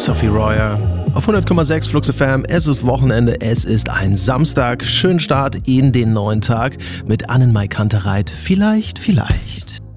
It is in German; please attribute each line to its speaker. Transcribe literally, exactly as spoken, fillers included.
Speaker 1: Sophie Royer auf hundert Komma sechs Flux F M. Es ist Wochenende, es ist ein Samstag. Schönen Start in den neuen Tag mit Annenmai Kantereit. Vielleicht, vielleicht.